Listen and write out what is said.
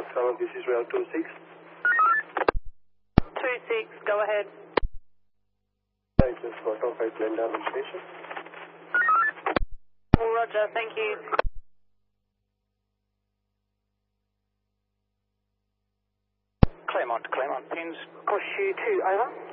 North Claremont, this is Rail 26. 26, go ahead. Thanks, just got off at Glendale Station. Roger, thank you. Claremont, pins. Push you 2, over.